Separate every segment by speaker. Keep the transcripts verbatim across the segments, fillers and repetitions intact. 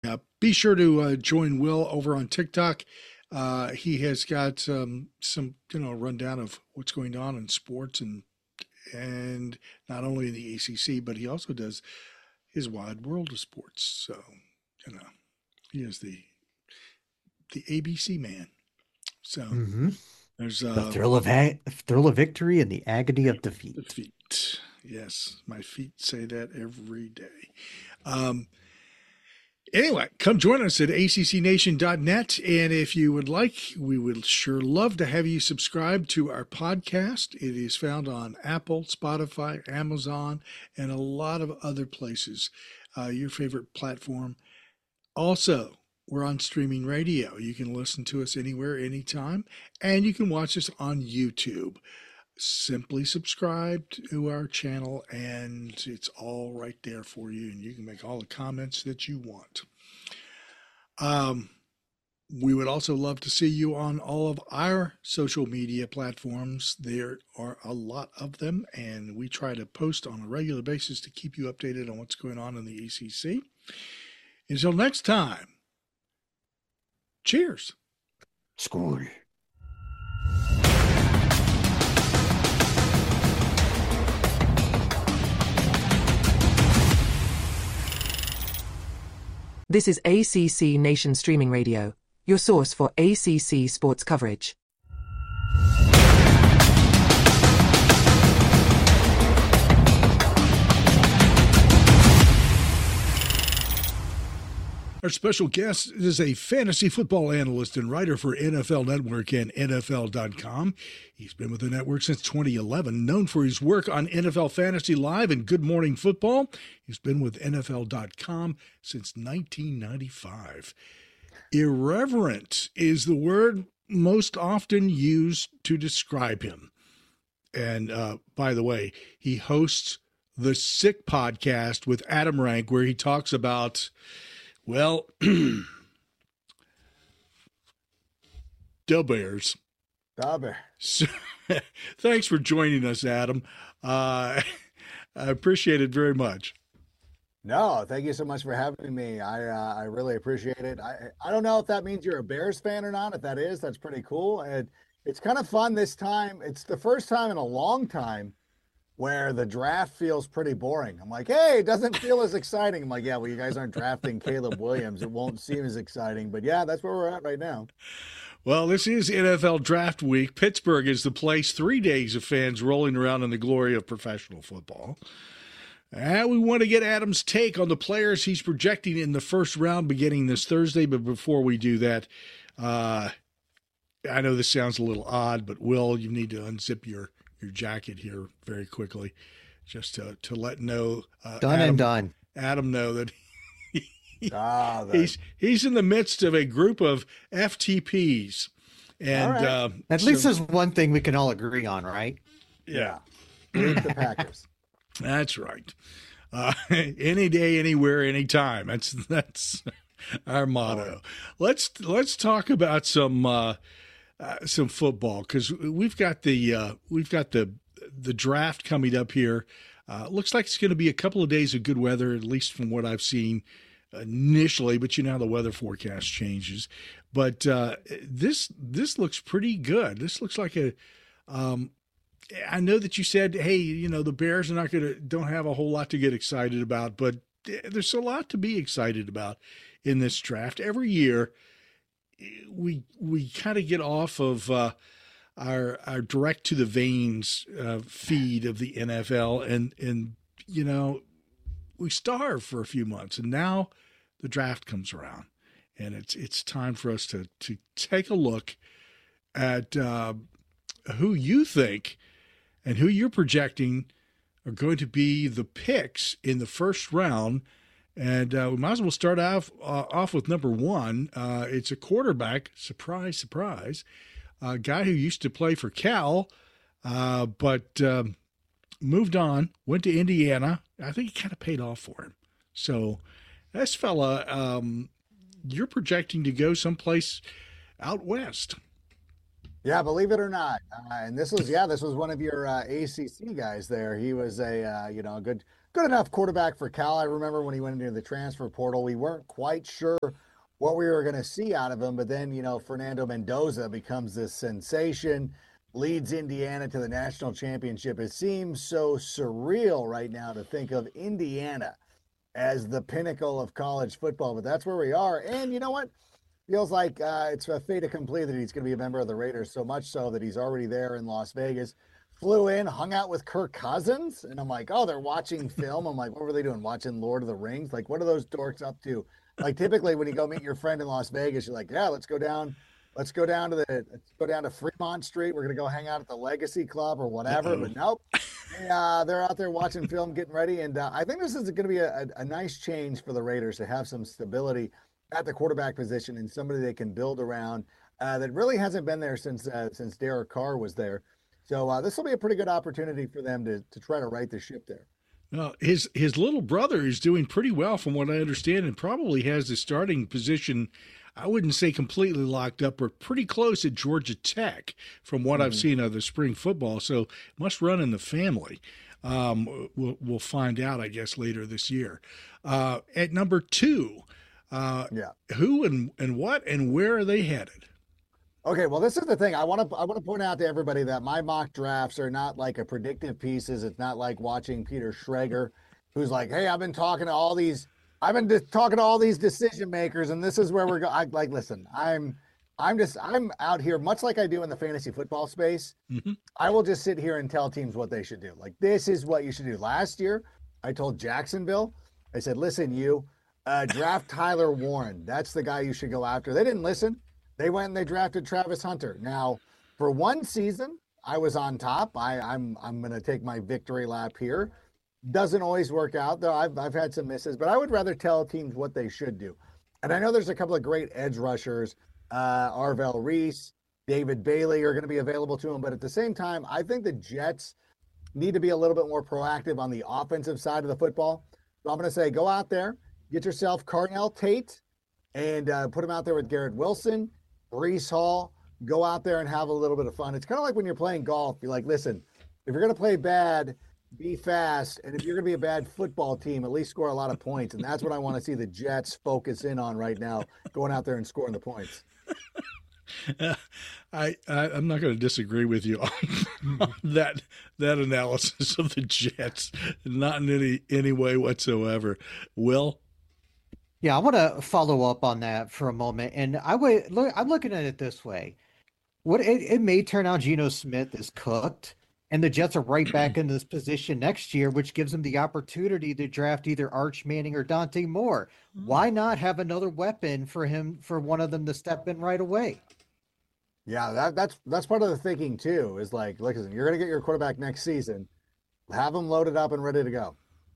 Speaker 1: Uh, be sure to uh, join Will over on TikTok. Uh, he has got um, some, you know, rundown of what's going on in sports and and not only in the A C C, but he also does his wide world of sports. So, you know, he is the the A B C man. So
Speaker 2: Hmm.
Speaker 1: there's
Speaker 2: The
Speaker 1: uh,
Speaker 2: thrill of ha thrill of victory and the agony of defeat.
Speaker 1: defeat. Yes, my feet say that every day. Um, Anyway, come join us at A C C nation dot net. And if you would like, we would sure love to have you subscribe to our podcast. It is found on Apple, Spotify, Amazon, and a lot of other places, uh, your favorite platform. Also, we're on streaming radio. You can listen to us anywhere, anytime, and you can watch us on YouTube. Simply subscribe to our channel, and it's all right there for you, and you can make all the comments that you want. Um, we would also love to see you on all of our social media platforms. There are a lot of them, and we try to post on a regular basis to keep you updated on what's going on in the A C C. Until next time, cheers.
Speaker 2: School.
Speaker 3: This is A C C Nation Streaming Radio, your source for A C C sports coverage.
Speaker 1: Our special guest is a fantasy football analyst and writer for N F L Network and N F L dot com. He's been with the network since twenty eleven, known for his work on N F L Fantasy Live and Good Morning Football. He's been with N F L dot com since nineteen ninety-five. Irreverent is the word most often used to describe him. And uh, by the way, he hosts the Sick Podcast with Adam Rank, where he talks about, well, the Bears.
Speaker 4: The Bears.
Speaker 1: So, thanks for joining us, Adam. Uh, I appreciate it very much.
Speaker 4: No, thank you so much for having me. I uh, I really appreciate it. I I don't know if that means you're a Bears fan or not. If that is, that's pretty cool. And it's kind of fun this time. It's the first time in a long time where the draft feels pretty boring. I'm like, hey, it doesn't feel as exciting. I'm like, yeah, well, you guys aren't drafting Caleb Williams. It won't seem as exciting. But yeah, that's where we're at right now.
Speaker 1: Well, this is N F L Draft Week. Pittsburgh is the place. Three days of fans rolling around in the glory of professional football. And we want to get Adam's take on the players he's projecting in the first round beginning this Thursday. But before we do that, uh, I know this sounds a little odd, but Will, you need to unzip your, your jacket here very quickly, just to, to let know uh,
Speaker 2: Done
Speaker 1: Adam,
Speaker 2: and done.
Speaker 1: Adam know that he,
Speaker 4: ah,
Speaker 1: he's he's in the midst of a group of F T Ps, and
Speaker 4: right.
Speaker 1: uh,
Speaker 2: At least there's one thing we can all agree on, right?
Speaker 1: yeah,
Speaker 4: Beat the Packers.
Speaker 1: That's right. Uh, any day, anywhere, anytime. That's that's our motto. Let's let's talk about some uh, uh, some football, because we've got the uh, we've got the the draft coming up here. Uh, looks like it's going to be a couple of days of good weather, at least from what I've seen initially. But you know how the weather forecast changes. But uh, this this looks pretty good. This looks like a um, I know that you said, hey, you know, the Bears are not going to, don't have a whole lot to get excited about, but there's a lot to be excited about in this draft. Every year, we we kind of get off of uh, our our direct to the veins uh, feed of the N F L, and and you know, we starve for a few months, and now the draft comes around, and it's it's time for us to to take a look at uh, who you think and who you're projecting are going to be the picks in the first round. And uh, we might as well start off uh, off with number one. Uh, it's a quarterback, surprise, surprise, a guy who used to play for Cal, uh, but um, moved on, went to Indiana. I think it kind of paid off for him. So this fella, um, you're projecting to go someplace out west.
Speaker 4: Yeah, believe it or not, uh, and this was yeah, this was one of your uh, A C C guys. There, he was a uh, you know a good good enough quarterback for Cal. I remember when he went into the transfer portal, we weren't quite sure what we were going to see out of him. But then, you know, Fernando Mendoza becomes this sensation, leads Indiana to the national championship. It seems so surreal right now to think of Indiana as the pinnacle of college football, but that's where we are. And you know what? Feels like uh, it's a fait accompli that he's going to be a member of the Raiders, so much so that he's already there in Las Vegas. Flew in, hung out with Kirk Cousins, and I'm like, oh, they're watching film. I'm like, what were they doing? Watching Lord of the Rings? Like, what are those dorks up to? Like, typically when you go meet your friend in Las Vegas, you're like, yeah, let's go down, let's go down to the, let's go down to Fremont Street. We're gonna go hang out at the Legacy Club or whatever. Uh-oh. But nope, uh, they're out there watching film, getting ready, and uh, I think this is going to be a, a, a nice change for the Raiders to have some stability at the quarterback position and somebody they can build around uh, that really hasn't been there since uh, since Derek Carr was there. So uh, this will be a pretty good opportunity for them to to try to right the ship there.
Speaker 1: Uh, his his little brother is doing pretty well, from what I understand, and probably has the starting position. I wouldn't say completely locked up, but pretty close at Georgia Tech, from what mm-hmm. I've seen of the spring football. So must run in the family. Um, we'll we'll find out, I guess, later this year. Uh, at number two, uh,
Speaker 4: yeah,
Speaker 1: who and and what and where are they headed?
Speaker 4: Okay, well, this is the thing. I want to I want to point out to everybody that my mock drafts are not like a predictive pieces. It's not like watching Peter Schrager, who's like, "Hey, I've been talking to all these, I've been de- talking to all these decision makers, and this is where we're going." Like, listen, I'm, I'm just, I'm out here, much like I do in the fantasy football space. Mm-hmm. I will just sit here and tell teams what they should do. Like, this is what you should do. Last year, I told Jacksonville, I said, "Listen, you uh, draft Tyler Warren. That's the guy you should go after." They didn't listen. They went and they drafted Travis Hunter. Now, for one season, I was on top. I, I'm I'm going to take my victory lap here. Doesn't always work out, though. I've I've had some misses, but I would rather tell teams what they should do. And I know there's a couple of great edge rushers, uh, Arvell Reese, David Bailey are going to be available to him. But at the same time, I think the Jets need to be a little bit more proactive on the offensive side of the football. So I'm going to say, go out there, get yourself Carnell Tate, and uh, put him out there with Garrett Wilson, Breece Hall, go out there and have a little bit of fun. It's kind of like when you're playing golf. You're like, listen, if you're going to play bad, be fast. And if you're going to be a bad football team, at least score a lot of points. And that's what I want to see the Jets focus in on right now, going out there and scoring the points.
Speaker 1: Uh, I, I I'm not going to disagree with you on, on that that analysis of the Jets, not in any any way whatsoever. Will?
Speaker 2: Yeah, I want to follow up on that for a moment, and I would look. I'm looking at it this way: what it, it may turn out Geno Smith is cooked, and the Jets are right back in this position next year, which gives them the opportunity to draft either Arch Manning or Dante Moore. Mm. Why not have another weapon for him, for one of them to step in right away?
Speaker 4: Yeah, that, that's that's part of the thinking too. Is like, listen, you're going to get your quarterback next season, have them loaded up and ready to go.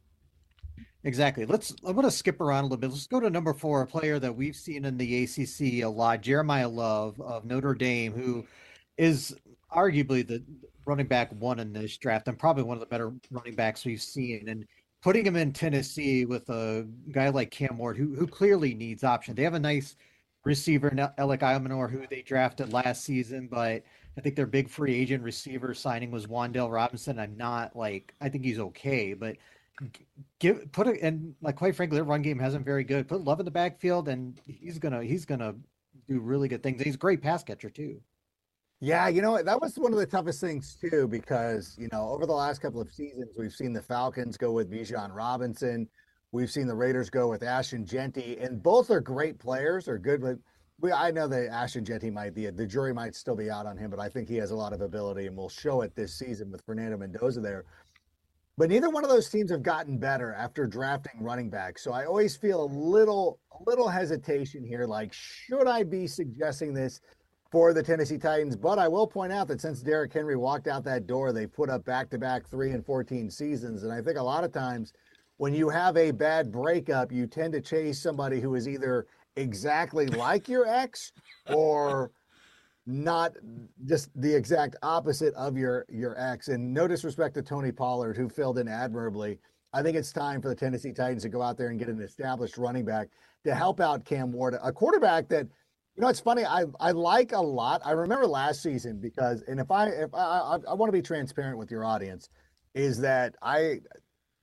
Speaker 2: Exactly. Let's, I want to skip around a little bit. Let's go to number four, a player that we've seen in the A C C a lot, Jeremiah Love of Notre Dame, who is arguably the running back one in this draft and probably one of the better running backs we've seen. And putting him in Tennessee with a guy like Cam Ward, who who clearly needs option. They have a nice receiver, Alec Imanor, who they drafted last season, but I think their big free agent receiver signing was Wan'Dale Robinson. I'm not like, I think he's okay, but give put it and like quite frankly, their run game hasn't very good. Put Love in the backfield, and he's gonna he's gonna do really good things. He's a great pass catcher too.
Speaker 4: Yeah, you know, that was one of the toughest things too, because you know, over the last couple of seasons, we've seen the Falcons go with Bijan Robinson, we've seen the Raiders go with Ashton Jeanty, and both are great players, are good. But we, I know that Ashton Jeanty might be the jury might still be out on him, but I think he has a lot of ability, and will show it this season with Fernando Mendoza there. But neither one of those teams have gotten better after drafting running backs. So I always feel a little, a little hesitation here. Like, should I be suggesting this for the Tennessee Titans? But I will point out that since Derrick Henry walked out that door, they put up back-to-back three and fourteen seasons. And I think a lot of times when you have a bad breakup, you tend to chase somebody who is either exactly like your ex or not just the exact opposite of your your ex. And no disrespect to Tony Pollard, who filled in admirably. I think it's time for the Tennessee Titans to go out there and get an established running back to help out Cam Ward, a quarterback that, you know, it's funny, I I like a lot. I remember last season because, and if I if I I, I want to be transparent with your audience, is that I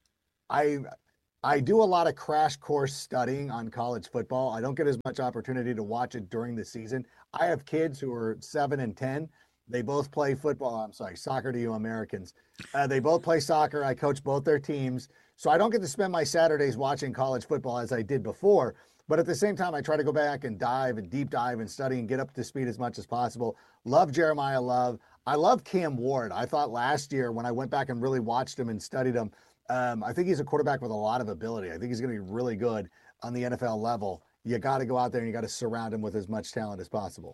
Speaker 4: I I do a lot of crash course studying on college football. I don't get as much opportunity to watch it during the season. I have kids who are seven and ten. They both play football. I'm sorry, soccer to you Americans. Uh, they both play soccer. I coach both their teams. So I don't get to spend my Saturdays watching college football as I did before. But at the same time, I try to go back and dive and deep dive and study and get up to speed as much as possible. Love Jeremiah Love. I love Cam Ward. I thought last year when I went back and really watched him and studied him, um, I think he's a quarterback with a lot of ability. I think he's going to be really good on the N F L level. You got to go out there and you got to surround him with as much talent as possible.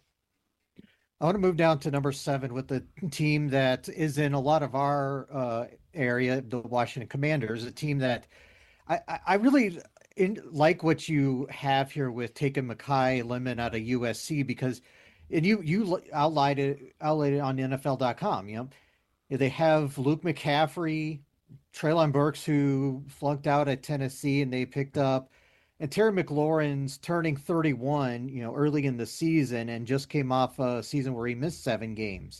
Speaker 2: I want to move down to number seven with the team that is in a lot of our uh, area, the Washington Commanders, a team that I, I, I really in, like what you have here with taking Makai Lemon out of U S C, because and you you outlined it outlined it on N F L dot com. You know, they have Luke McCaffrey, Treylon Burks, who flunked out at Tennessee, and they picked up, and Terry McLaurin's turning thirty-one, you know, early in the season, and just came off a season where he missed seven games.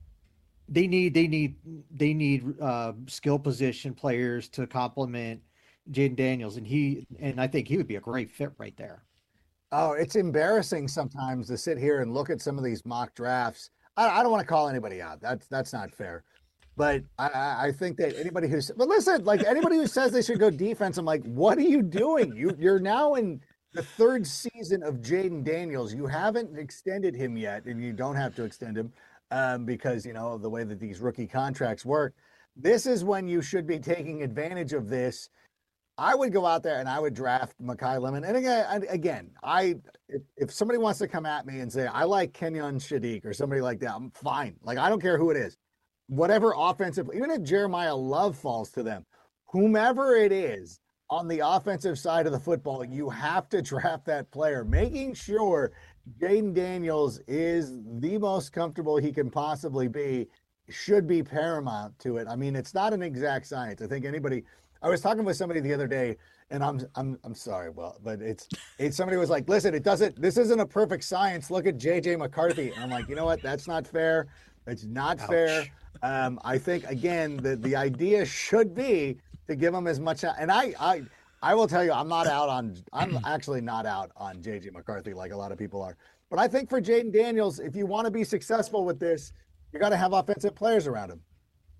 Speaker 2: They need, they need, they need uh, skill position players to complement Jaden Daniels, and he, and I think he would be a great fit right there.
Speaker 4: Oh, it's embarrassing sometimes to sit here and look at some of these mock drafts. I, I don't want to call anybody out. That's that's not fair. But I, I think that anybody who's, but listen, like anybody who says they should go defense, I'm like, what are you doing? You you're now in the third season of Jaden Daniels. You haven't extended him yet, and you don't have to extend him um, because you know of the way that these rookie contracts work. This is when you should be taking advantage of this. I would go out there and I would draft Makai Lemon. And again, again, I if, if somebody wants to come at me and say I like Kenyon Shadiq or somebody like that, I'm fine. Like I don't care who it is. Whatever offensive, even if Jeremiah Love falls to them, whomever it is on the offensive side of the football, you have to draft that player, making sure Jaden Daniels is the most comfortable he can possibly be, should be paramount to it. I mean, it's not an exact science. I think anybody, I was talking with somebody the other day, and I'm I'm I'm sorry, well, but it's it's somebody was like, listen, it doesn't, this isn't a perfect science. Look at J J McCarthy. And I'm like, you know what? That's not fair. It's not Ouch. fair. Um, I think again the the idea should be to give them as much. And I I I will tell you, I'm not out on. I'm actually not out on J J McCarthy like a lot of people are. But I think for Jaden Daniels, if you want to be successful with this, you got to have offensive players around him.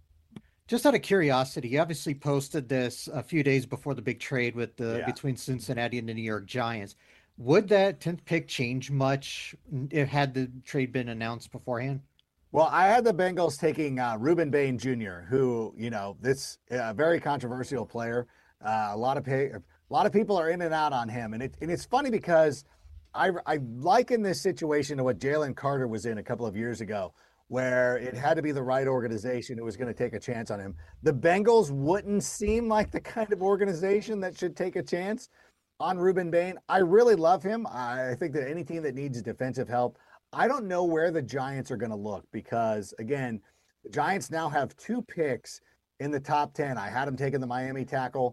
Speaker 2: Just out of curiosity, you obviously posted this a few days before the big trade with the
Speaker 4: Yeah.
Speaker 2: between Cincinnati and the New York Giants. Would that tenth pick change much if had the trade been announced beforehand?
Speaker 4: Well, I had the Bengals taking uh, Reuben Bain Junior, who, you know, this a uh, very controversial player. Uh, a lot of pay, a lot of people are in and out on him, and it and it's funny because I I liken this situation to what Jalen Carter was in a couple of years ago, where it had to be the right organization who was going to take a chance on him. The Bengals wouldn't seem like the kind of organization that should take a chance on Reuben Bain. I really love him. I think that any team that needs defensive help, I don't know where the Giants are going to look because, again, the Giants now have two picks in the top ten. I had them taking the Miami tackle,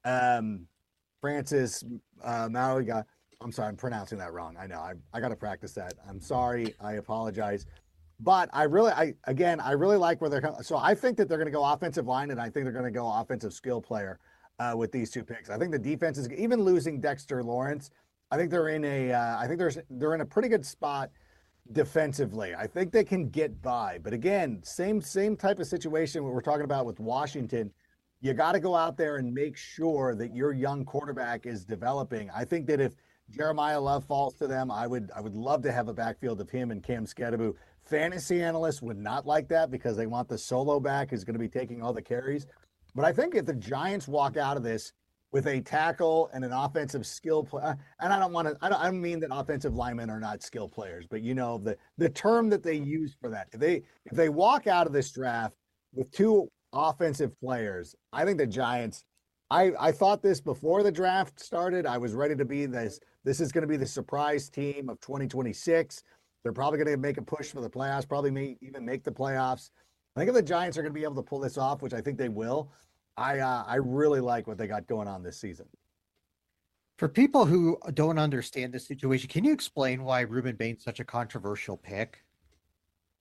Speaker 4: um, Francis uh, Mauigoa. I'm sorry, I'm pronouncing that wrong. I know. I, I got to practice that. I'm sorry. I apologize. But I really, I again, I really like where they're coming. So I think that they're going to go offensive line, and I think they're going to go offensive skill player uh, with these two picks. I think the defense is even losing Dexter Lawrence. I think they're in a, uh, I think there's they're in a pretty good spot defensively. I think they can get by. But again, same same type of situation what we're talking about with Washington. You got to go out there and make sure that your young quarterback is developing. I think that if Jeremiah Love falls to them, I would I would love to have a backfield of him and Cam Skedabu. Fantasy analysts would not like that because they want the solo back who's going to be taking all the carries. But I think if the Giants walk out of this with a tackle and an offensive skill play, and I don't want to, I don't, I don't mean that offensive linemen are not skill players, but you know the the term that they use for that. If they if they walk out of this draft with two offensive players, I think the Giants. I I thought this before the draft started. I was ready to be this. This is going to be the surprise team of twenty twenty-six. They're probably going to make a push for the playoffs, probably may even make the playoffs. I think if the Giants are going to be able to pull this off, which I think they will, I uh, I really like what they got going on this season.
Speaker 2: For people who don't understand the situation, can you explain why Reuben Bain's such a controversial pick?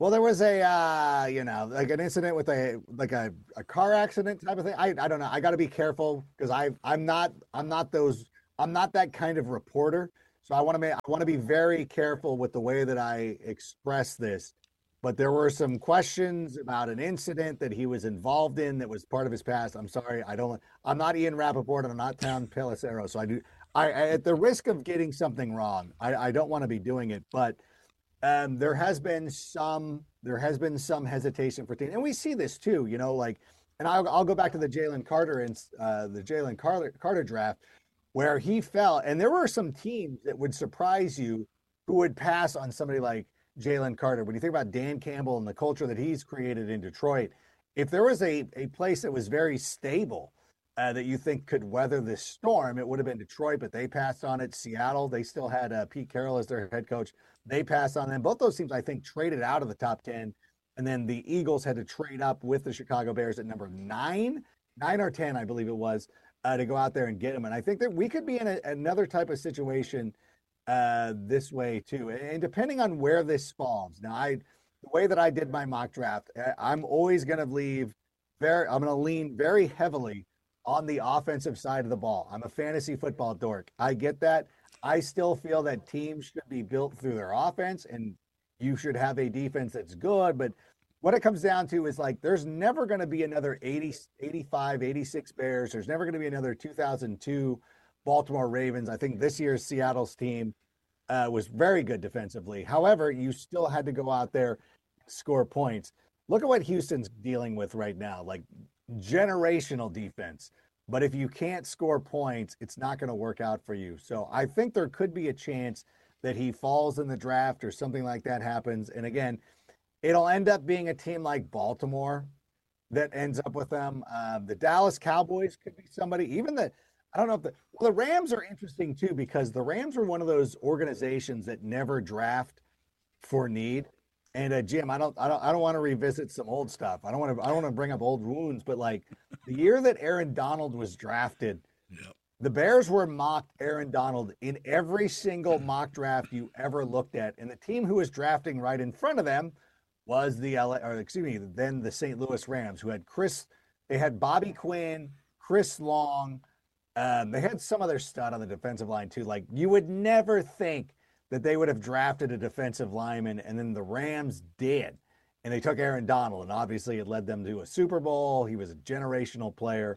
Speaker 4: Well, there was a, uh, you know, like an incident with a, like a, a car accident type of thing. I, I don't know. I got to be careful because I, I'm not, I'm not those, I'm not that kind of reporter. So I want to make, I want to be very careful with the way that I express this. But there were some questions about an incident that he was involved in that was part of his past. I'm sorry. I don't, I'm not Ian Rappaport. I'm not Tom Pelissero. So I do, I, I at the risk of getting something wrong, I, I don't want to be doing it, but Um, there has been some there has been some hesitation for teams, and we see this too. You know, like, and I'll I'll go back to the Jalen Carter and uh, the Jalen Carter Carter draft, where he fell, and there were some teams that would surprise you who would pass on somebody like Jalen Carter. When you think about Dan Campbell and the culture that he's created in Detroit, if there was a a place that was very stable uh, that you think could weather this storm, it would have been Detroit, but they passed on it. Seattle, they still had uh, Pete Carroll as their head coach. They passed on them. Both those teams, I think, traded out of the top ten. And then the Eagles had to trade up with the Chicago Bears at number nine, nine or ten, I believe it was, uh, to go out there and get them. And I think that we could be in a, another type of situation uh, this way, too. And depending on where this falls. Now, I the way that I did my mock draft, I'm always going to leave very, I'm going to lean very heavily on the offensive side of the ball. I'm a fantasy football dork. I get that. I still feel that teams should be built through their offense and you should have a defense that's good. But what it comes down to is like, there's never going to be another eighty, eighty-five, eighty-six Bears. There's never going to be another two thousand two Baltimore Ravens. I think this year's Seattle's team uh, was very good defensively. However, you still had to go out there and score points. Look at what Houston's dealing with right now, like generational defense. But if you can't score points, it's not going to work out for you. So I think there could be a chance that he falls in the draft or something like that happens. And again, it'll end up being a team like Baltimore that ends up with them. Um, the Dallas Cowboys could be somebody. Even the, I don't know if the, well, the Rams are interesting too, because the Rams are one of those organizations that never draft for need. And uh, Jim, I don't, I don't, I don't want to revisit some old stuff. I don't want to, I don't want to bring up old wounds. But like the year that Aaron Donald was drafted, yep. The Bears were mocked Aaron Donald in every single mock draft you ever looked at, and the team who was drafting right in front of them was the L A, or excuse me, then the Saint Louis Rams, who had Chris, they had Bobby Quinn, Chris Long, um, they had some other stud on the defensive line too. Like you would never think that they would have drafted a defensive lineman, and then the Rams did. And they took Aaron Donald, and obviously it led them to a Super Bowl. He was a generational player.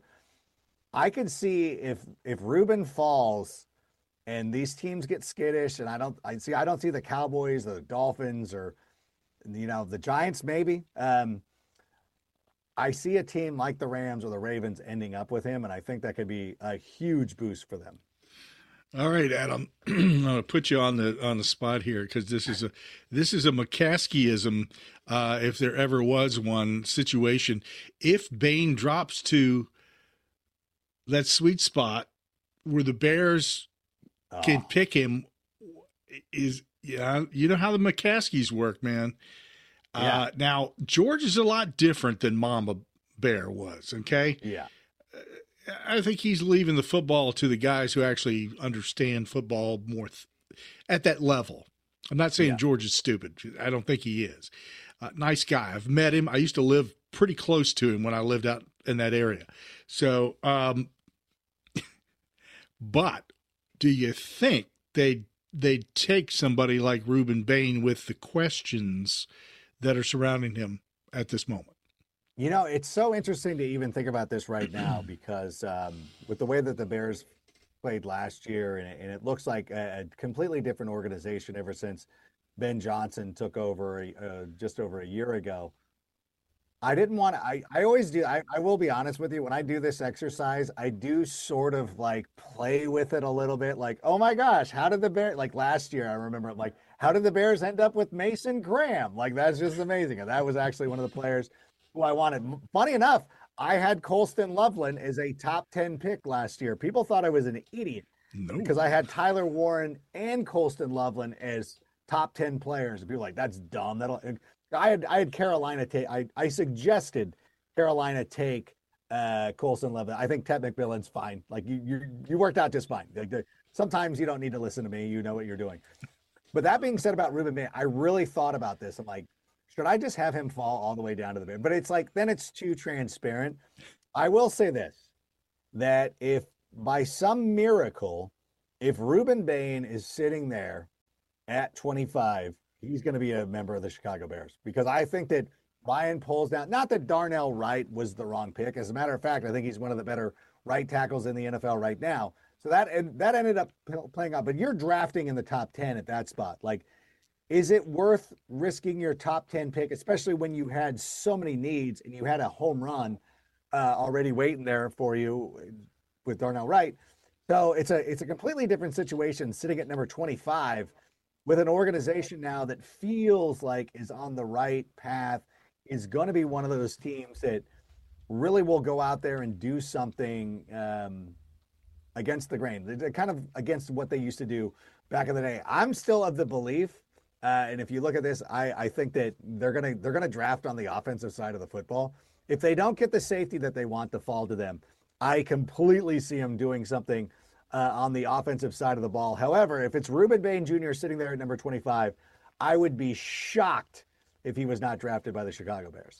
Speaker 4: I could see if if Reuben falls and these teams get skittish, and I don't I see I don't see the Cowboys, the Dolphins, or you know, the Giants maybe. Um, I see a team like the Rams or the Ravens ending up with him, and I think that could be a huge boost for them.
Speaker 1: All right, Adam, I'm going to put you on the on the spot here because this is a this is a McCaskeyism, uh, if there ever was one, situation. If Bain drops to that sweet spot where the Bears oh. can pick him, is yeah, you know how the McCaskeys work, man. Yeah. Uh, now George is a lot different than Mama Bear was. Okay,
Speaker 4: yeah.
Speaker 1: I think he's leaving the football to the guys who actually understand football more th- at that level. I'm not saying yeah. George is stupid. I don't think he is. Uh, nice guy. I've met him. I used to live pretty close to him when I lived out in that area. So, um, but do you think they they'd take somebody like Reuben Bain with the questions that are surrounding him at this moment?
Speaker 4: You know, it's so interesting to even think about this right now because um, with the way that the Bears played last year, and, and it looks like a, a completely different organization ever since Ben Johnson took over uh, just over a year ago. I didn't want to, I, I always do, I, I will be honest with you, when I do this exercise, I do sort of like play with it a little bit, like, oh my gosh, how did the Bears, like last year, I remember like, how did the Bears end up with Mason Graham? Like, that's just amazing. And that was actually one of the players who I wanted. Funny enough, I had Colston Loveland as a top ten pick last year. People thought I was an idiot no. because I had Tyler Warren and Colston Loveland as top ten players. And people were like, that's dumb. That'll. I had I had Carolina take. I, I suggested Carolina take uh, Colston Loveland. I think Ted McMillan's fine. Like you you you worked out just fine. Like, the, sometimes you don't need to listen to me. You know what you're doing. But that being said about Reuben Bain, I really thought about this. I'm like, should I just have him fall all the way down to the Bears? But it's like, then it's too transparent. I will say this, that if by some miracle, if Ruben Bain is sitting there at twenty-five, he's going to be a member of the Chicago Bears, because I think that Ryan pulls down, not that Darnell Wright was the wrong pick. As a matter of fact, I think he's one of the better right tackles in the N F L right now. So that, and that ended up playing out, but you're drafting in the top ten at that spot. Like, is it worth risking your top ten pick, especially when you had so many needs and you had a home run uh, already waiting there for you with Darnell Wright? So it's a it's a completely different situation sitting at number twenty-five with an organization now that feels like is on the right path, is going to be one of those teams that really will go out there and do something um, against the grain. They're kind of against what they used to do back in the day. I'm still of the belief, uh, and if you look at this, I, I think that they're gonna they're gonna draft on the offensive side of the football. If they don't get the safety that they want to fall to them, I completely see them doing something uh, on the offensive side of the ball. However, if it's Ruben Bain Junior sitting there at number twenty-five, I would be shocked if he was not drafted by the Chicago Bears.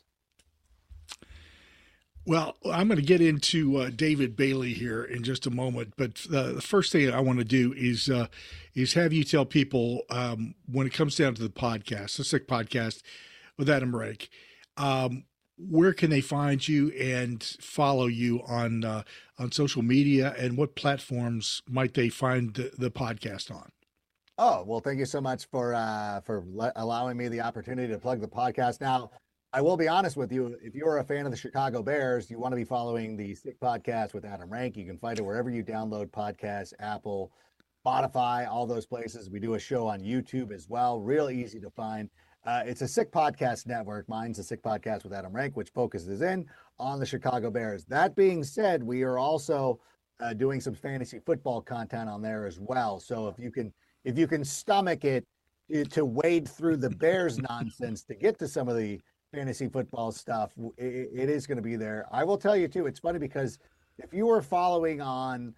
Speaker 1: Well, I'm going to get into uh, David Bailey here in just a moment, but uh, the first thing I want to do is uh, is have you tell people um, when it comes down to the podcast, the Sick Podcast with Adam Rank, um, where can they find you and follow you on uh, on social media, and what platforms might they find the, the podcast on?
Speaker 4: Oh, well, thank you so much for uh, for le- allowing me the opportunity to plug the podcast. Now, I will be honest with you. If you're a fan of the Chicago Bears, you want to be following the Sick Podcast with Adam Rank. You can find it wherever you download podcasts, Apple, Spotify, all those places. We do a show on YouTube as well. Real easy to find. Uh, it's a Sick Podcast network. Mine's a Sick Podcast with Adam Rank, which focuses in on the Chicago Bears. That being said, we are also uh, doing some fantasy football content on there as well. So if you can, if you can stomach it to wade through the Bears nonsense to get to some of the fantasy football stuff, it, it is going to be there. I will tell you too, it's funny because if you were following on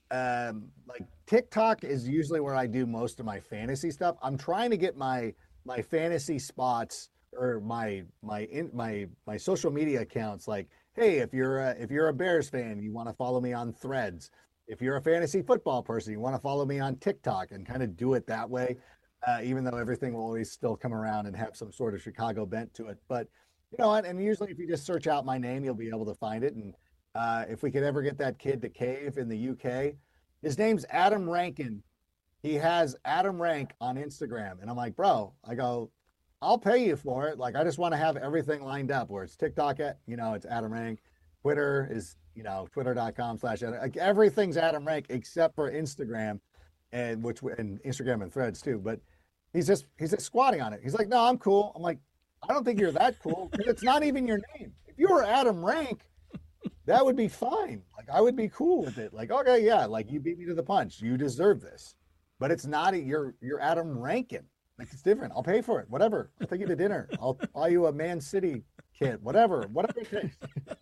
Speaker 4: um like TikTok is usually where I do most of my fantasy stuff. I'm trying to get my my fantasy spots or my my in, my my social media accounts, like, hey, if you're a, if you're a Bears fan, you want to follow me on Threads. If you're a fantasy football person, you want to follow me on TikTok, and kind of do it that way. Uh, even though everything will always still come around and have some sort of Chicago bent to it. But you know what? And usually if you just search out my name, you'll be able to find it. And uh, if we could ever get that kid to cave in the U K, his name's Adam Rankin. He has Adam Rank on Instagram. And I'm like, bro, I go, I'll pay you for it. Like, I just want to have everything lined up where it's TikTok, at, you know, it's Adam Rank. Twitter is, you know, twitter.com slash Adam. Like, everything's Adam Rank except for Instagram, and which and Instagram and Threads too. But He's just he's just squatting on it. He's like, no, I'm cool. I'm like, I don't think you're that cool, because it's not even your name. If you were Adam Rank, that would be fine. Like, I would be cool with it. Like, okay, yeah, like, you beat me to the punch. You deserve this. But it's not a, you're you're Adam Rankin. Like, it's different. I'll pay for it. Whatever. I'll take you to dinner. I'll buy you a Man City kit. Whatever. Whatever it takes.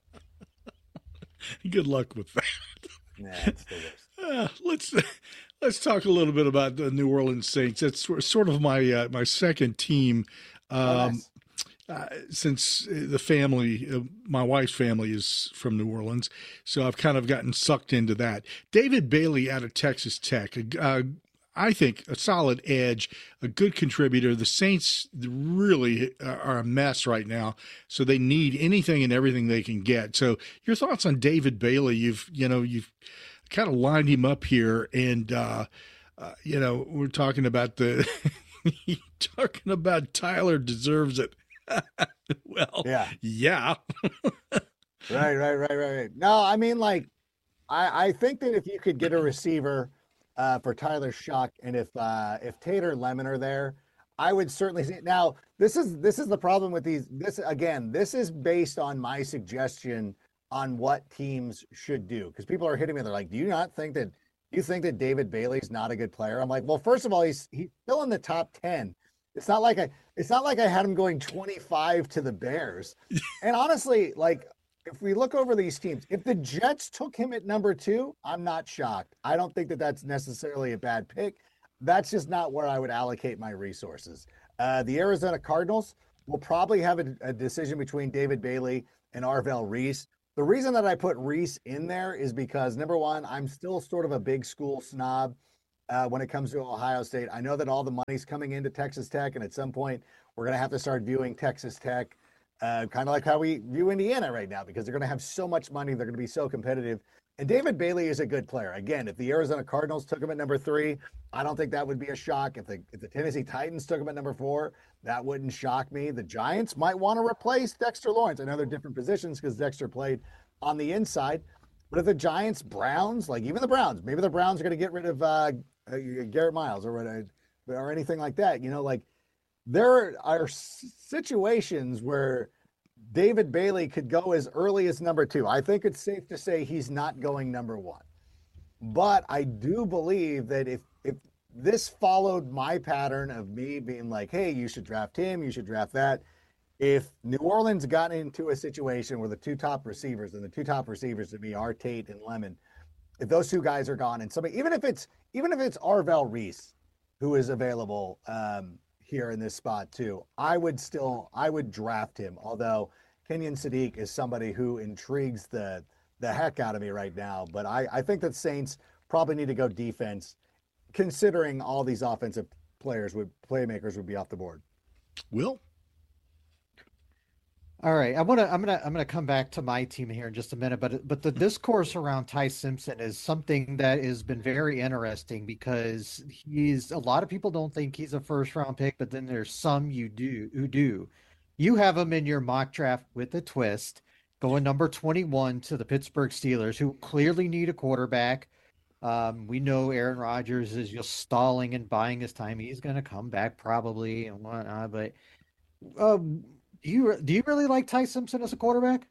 Speaker 1: Good luck with that.
Speaker 4: Nah, it's the worst.
Speaker 1: Uh, let's let's talk a little bit about the New Orleans Saints. That's sort of my uh, my second team. Um,
Speaker 4: Oh, nice.
Speaker 1: uh, since the family, uh, my wife's family is from New Orleans, so I've kind of gotten sucked into that. David Bailey out of Texas Tech, uh, I think a solid edge, a good contributor. The Saints really are a mess right now, so they need anything and everything they can get. So your thoughts on David Bailey? You've, you know, you've kind of lined him up here, and, uh, uh, you know, we're talking about the, talking about Tyler deserves it. Well,
Speaker 4: Yeah.
Speaker 1: yeah.
Speaker 4: Right, right, right, right, right. No, I mean, like, I, I think that if you could get a receiver uh, for Tyler Shuck, and if uh, if Tater Lemon are there, I would certainly see. Now, this is this is the problem with these. This again, this is based on my suggestion on what teams should do, because people are hitting me. They're like, "Do you not think that? Do you think that David Bailey's not a good player?" I'm like, "Well, first of all, he's he's still in the top ten. It's not like I it's not like I had him going twenty-five to the Bears." And honestly, like, if we look over these teams, if the Jets took him at number two, I'm not shocked. I don't think that that's necessarily a bad pick. That's just not where I would allocate my resources. Uh, the Arizona Cardinals, we'll probably have a, a decision between David Bailey and Arvell Reese. The reason that I put Reese in there is because, number one, I'm still sort of a big school snob uh, when it comes to Ohio State. I know that all the money's coming into Texas Tech, and at some point, we're going to have to start viewing Texas Tech uh, kind of like how we view Indiana right now, because they're going to have so much money. They're going to be so competitive. And David Bailey is a good player. Again, if the Arizona Cardinals took him at number three, I don't think that would be a shock. If the if the Tennessee Titans took him at number four, that wouldn't shock me. The Giants might want to replace Dexter Lawrence. I know they're different positions because Dexter played on the inside. But if the Giants, Browns, like even the Browns, maybe the Browns are going to get rid of uh, uh, Garrett Miles or or anything like that. You know, like there are situations where David Bailey could go as early as number two. I think it's safe to say he's not going number one. But I do believe that if if this followed my pattern of me being like, hey, you should draft him, you should draft that. If New Orleans got into a situation where the two top receivers, and the two top receivers to me are Tate and Lemon, if those two guys are gone, and somebody, even if it's even if it's Arvell Reese, who is available um, here in this spot too, I would still I would draft him. Although Kenyon Sadiq is somebody who intrigues the the heck out of me right now. But I, I think that Saints probably need to go defense, considering all these offensive players would playmakers would be off the board.
Speaker 1: Will?
Speaker 2: All right, I'm gonna I'm gonna I'm gonna come back to my team here in just a minute, but but the discourse around Ty Simpson is something that has been very interesting because he's a lot of people don't think he's a first round pick, but then there's some you do who do. You have him in your mock draft with a twist, going number twenty-one to the Pittsburgh Steelers, who clearly need a quarterback. Um, we know Aaron Rodgers is just stalling and buying his time. He's going to come back probably and whatnot, but um. Do you do you really like Ty Simpson as a quarterback?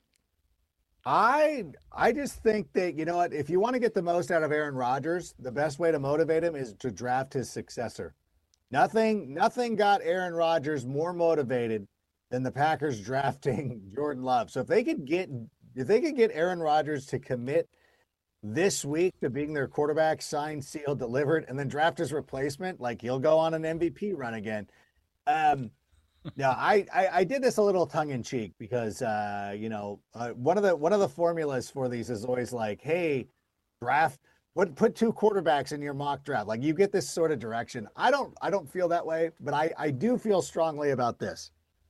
Speaker 4: I I just think that, you know what, if you want to get the most out of Aaron Rodgers, the best way to motivate him is to draft his successor. Nothing nothing got Aaron Rodgers more motivated than the Packers drafting Jordan Love. So if they could get if they could get Aaron Rodgers to commit this week to being their quarterback, signed, sealed, delivered, and then draft his replacement, like he'll go on an M V P run again. Um Yeah, I, I, I did this a little tongue in cheek because uh, you know uh, one of the one of the formulas for these is always like, hey, draft put put two quarterbacks in your mock draft. Like you get this sort of direction. I don't I don't feel that way, but I I do feel strongly about this.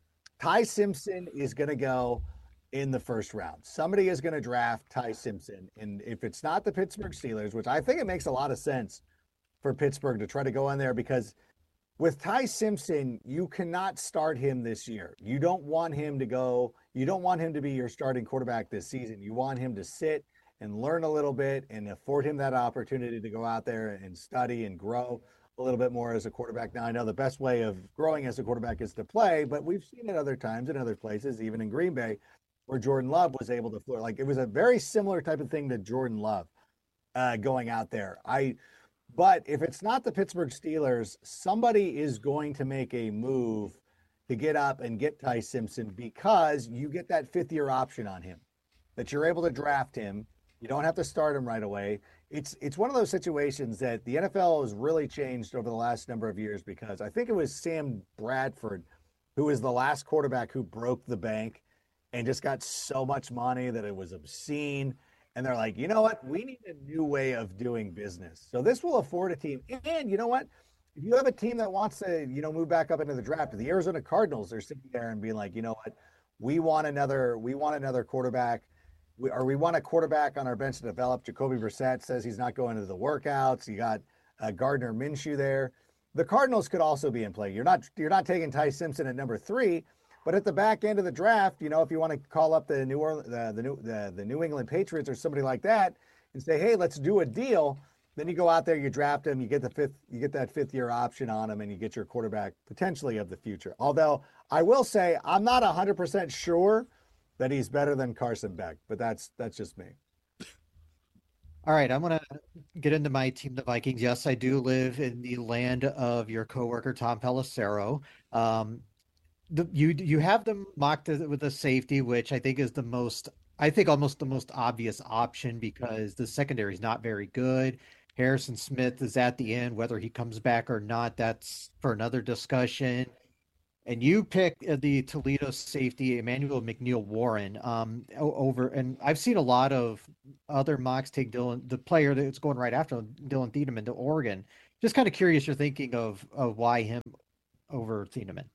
Speaker 4: Ty Simpson is going to go in the first round. Somebody is going to draft Ty Simpson, and if it's not the Pittsburgh Steelers, which I think it makes a lot of sense for Pittsburgh to try to go in there because. With Ty Simpson, you cannot start him this year. You don't want him to go, you don't want him to be your starting quarterback this season. You want him to sit and learn a little bit and afford him that opportunity to go out there and study and grow a little bit more as a quarterback. Now, I know the best way of growing as a quarterback is to play, but we've seen it other times in other places, even in Green Bay, where Jordan Love was able to floor. Like it was a very similar type of thing to Jordan Love uh, going out there. I. But if it's not the Pittsburgh Steelers, somebody is going to make a move to get up and get Ty Simpson because you get that fifth year option on him, that you're able to draft him. You don't have to start him right away. It's it's one of those situations that the N F L has really changed over the last number of years because I think it was Sam Bradford who was the last quarterback who broke the bank and just got so much money that it was obscene. And they're like, you know what? We need a new way of doing business. So this will afford a team. And you know what? If you have a team that wants to, you know, move back up into the draft, the Arizona Cardinals are sitting there and being like, you know what? We want another, we want another quarterback. We, or we want a quarterback on our bench to develop. Jacoby Brissett says he's not going to the workouts. You got uh, Gardner Minshew there. The Cardinals could also be in play. You're not, you're not taking Ty Simpson at number three. But at the back end of the draft, you know, if you want to call up the New Orleans, the, the New the, the New England Patriots or somebody like that and say, hey, let's do a deal, then you go out there, you draft him, you get the fifth, you get that fifth year option on him, and you get your quarterback potentially of the future. Although I will say I'm not one hundred percent sure that he's better than Carson Beck, but that's that's just me.
Speaker 2: All right, I'm going to get into my team, the Vikings. Yes, I do live in the land of your coworker Tom Pelissero. Um, The, you you have them mocked with a safety, which I think is the most, I think almost the most obvious option because the secondary is not very good. Harrison Smith is at the end, whether he comes back or not, that's for another discussion. and you pick uh, the Toledo safety Emmanuel McNeil Warren um, o- over, and I've seen a lot of other mocks take Dylan, the player that's going right after him, Dylan Thieneman to Oregon. Just kind of curious, you're thinking of of why him over Thieneman.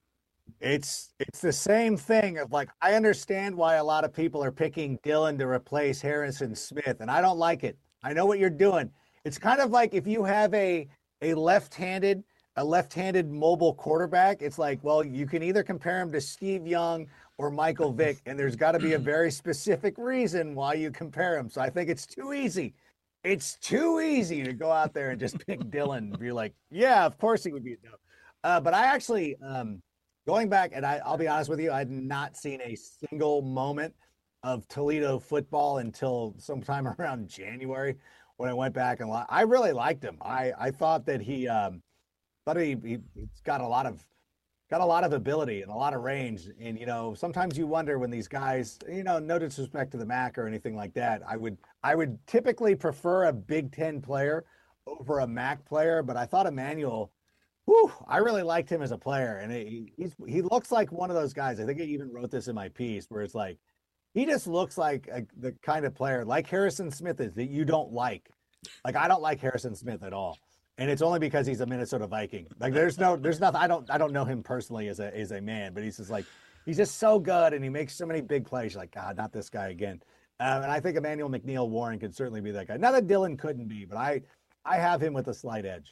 Speaker 4: It's it's the same thing of like I understand why a lot of people are picking Dylan to replace Harrison Smith, and I don't like it. I know what you're doing. It's kind of like if you have a a left-handed a left-handed mobile quarterback, it's like, well, you can either compare him to Steve Young or Michael Vick, and there's got to be a very specific reason why you compare them. So I think it's too easy. It's too easy to go out there and just pick Dylan and be like, yeah, of course he would be. No. Uh, but I actually, um, going back, and I, I'll be honest with you, I had not seen a single moment of Toledo football until sometime around January when I went back and I really liked him. I, I thought that he, um, thought he, he he's got a lot of got a lot of ability and a lot of range. And you know, sometimes you wonder when these guys, you know, no disrespect to the M A C or anything like that. I would I would typically prefer a Big Ten player over a M A C player, but I thought Emmanuel. Whew, I really liked him as a player, and he, he's he looks like one of those guys. I think I even wrote this in my piece where it's like he just looks like a, the kind of player like Harrison Smith is that you don't like. Like I don't like Harrison Smith at all, and it's only because he's a Minnesota Viking. Like there's no there's nothing. I don't I don't know him personally as a as a man, but he's just like he's just so good, and he makes so many big plays. You're like God, not this guy again. Um, and I think Emmanuel McNeil Warren could certainly be that guy. Not that Dylan couldn't be, but I I have him with a slight edge.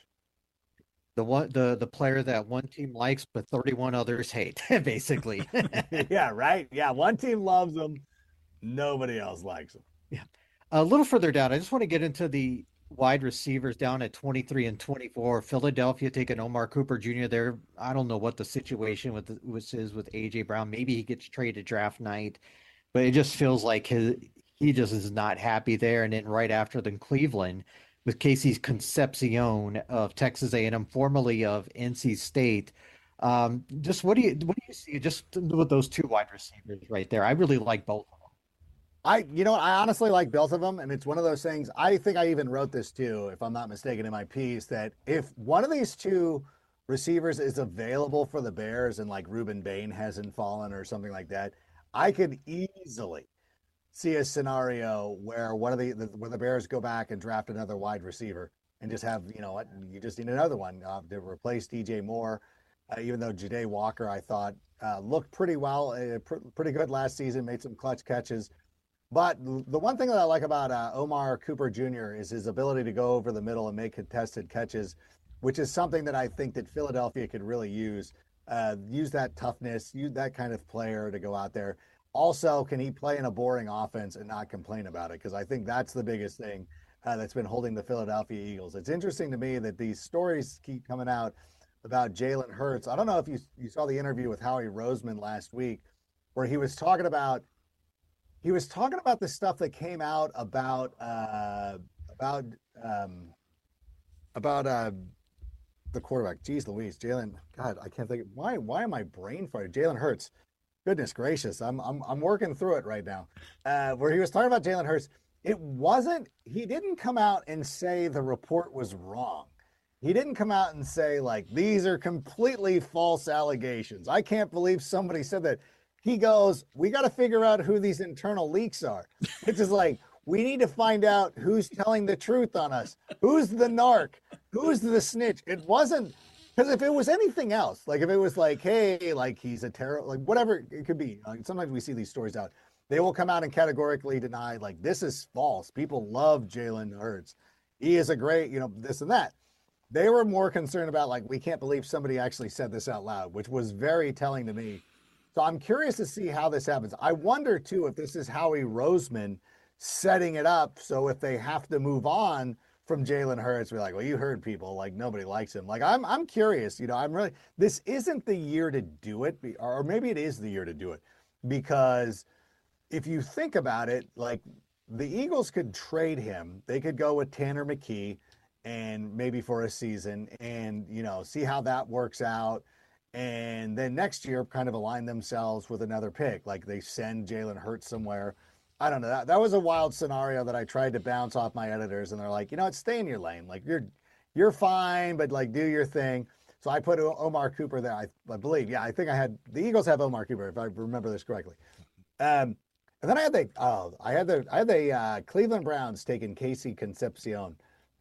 Speaker 2: The one the the player that one team likes but thirty-one others hate, basically.
Speaker 4: Yeah, right. Yeah, one team loves him, nobody else likes him.
Speaker 2: Yeah. A little further down, I just want to get into the wide receivers down at twenty-three and twenty-four. Philadelphia taking Omar Cooper Junior there. I don't know what the situation with the, which is with A J Brown. Maybe he gets traded draft night, but it just feels like his he just is not happy there. And then right after them, Cleveland with Casey Concepcion of Texas A and M, formerly of N C State. Um, just what do you what do you see just with those two wide receivers right there? I really like both of them.
Speaker 4: I, you know, I honestly like both of them, and it's one of those things. I think I even wrote this too, if I'm not mistaken, in my piece, that if one of these two receivers is available for the Bears and like Ruben Bain hasn't fallen or something like that, I could easily see a scenario where one of the, the where the Bears go back and draft another wide receiver and just have, you know what, you just need another one uh, to replace D J Moore. Uh, even though Ja'Day Walker, I thought, uh, looked pretty well, uh, pr- pretty good last season, made some clutch catches. But the one thing that I like about uh, Omar Cooper Junior is his ability to go over the middle and make contested catches, which is something that I think that Philadelphia could really use. Uh, use that toughness, use that kind of player to go out there. Also, can he play in a boring offense and not complain about it? Because I think that's the biggest thing uh, that's been holding the Philadelphia Eagles. It's interesting to me that these stories keep coming out about Jalen Hurts. I don't know if you you saw the interview with Howie Roseman last week, where he was talking about he was talking about the stuff that came out about uh, about um, about uh, the quarterback. Jeez Louise, Jalen. God, I can't think. Why why am I brain farted? Jalen Hurts. Goodness gracious, I'm I'm I'm working through it right now. Uh, where he was talking about Jalen Hurts, it wasn't. He didn't come out and say the report was wrong. He didn't come out and say like these are completely false allegations. I can't believe somebody said that. He goes, we got to figure out who these internal leaks are. It's just like we need to find out who's telling the truth on us. Who's the narc? Who's the snitch? It wasn't. Because if it was anything else, like if it was like, hey, like he's a terror, like whatever it could be. Like sometimes we see these stories out. They will come out and categorically deny, like, this is false. People love Jalen Hurts. He is a great, you know, this and that. They were more concerned about, like, we can't believe somebody actually said this out loud, which was very telling to me. So I'm curious to see how this happens. I wonder, too, if this is Howie Roseman setting it up. So if they have to move on from Jalen Hurts, we're like, well, you heard people, like nobody likes him. Like, I'm I'm curious, you know, I'm really, this isn't the year to do it, or maybe it is the year to do it, because if you think about it, like the Eagles could trade him. They could go with Tanner McKee and maybe for a season and, you know, see how that works out. And then next year kind of align themselves with another pick. Like they send Jalen Hurts somewhere. I don't know. That, that was a wild scenario that I tried to bounce off my editors, and they're like, you know what, stay in your lane. Like you're you're fine, but like do your thing. So I put O- Omar Cooper there. I, I believe. Yeah, I think I had the Eagles have Omar Cooper if I remember this correctly. Um, and then I had the oh, I had the I had the uh, Cleveland Browns taking Casey Concepcion.